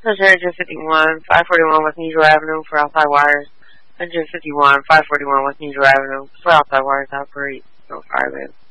151, 541 West Needle Avenue for outside wires. 151, 541 West Needle Avenue for outside wires operate. No fire